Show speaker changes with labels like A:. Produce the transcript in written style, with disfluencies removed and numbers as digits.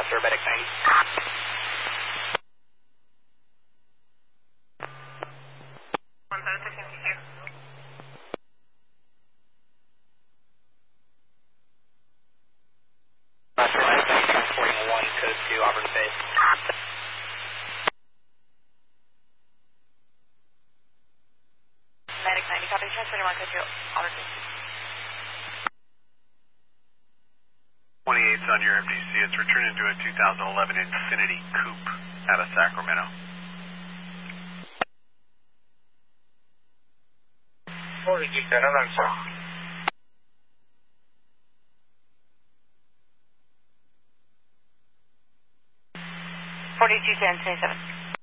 A: Roger, Medic 90. 176 Roger, Medic 90, transporting 1 code 2 Auburn base. Medic 90, copy, transporting 1 code 2 Auburn base.
B: 28's on your MDC. It's returning to a 2011 Infiniti Coupe out of Sacramento.
C: 42 Center, I'm sorry.
D: 4210, 27.